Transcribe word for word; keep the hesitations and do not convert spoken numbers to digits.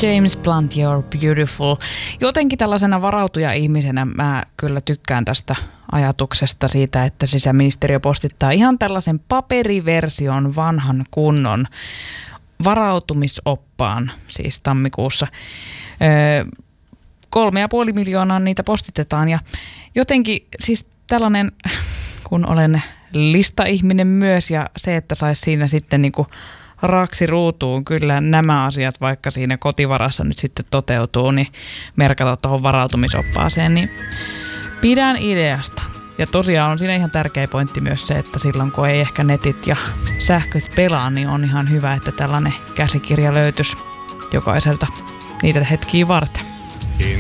James Blunt, You're Beautiful. Jotenkin tällaisena varautuja-ihmisenä mä kyllä tykkään tästä ajatuksesta siitä, että sisäministeriö postittaa ihan tällaisen paperiversion vanhan kunnon varautumisoppaan, siis tammikuussa. Öö, kolme ja puoli miljoonaa niitä postitetaan ja jotenkin siis tällainen, kun olen listaihminen myös ja se, että saisi siinä sitten niinku raksi ruutuun kyllä nämä asiat, vaikka siinä kotivarassa nyt sitten toteutuu, niin merkata tuohon varautumisoppaaseen, niin pidän ideasta. Ja tosiaan on siinä ihan tärkeä pointti myös se, että silloin kun ei ehkä netit ja sähköt pelaa, niin on ihan hyvä, että tällainen käsikirja löytyisi jokaiselta niitä hetkiä varten.